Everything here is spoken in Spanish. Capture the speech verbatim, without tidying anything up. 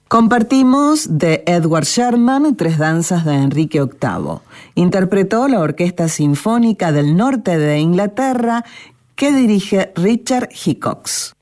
Compartimos de Edward Sherman Tres danzas de Enrique octavo. Interpretó la Orquesta Sinfónica del Norte de Inglaterra que dirige Richard Hickox.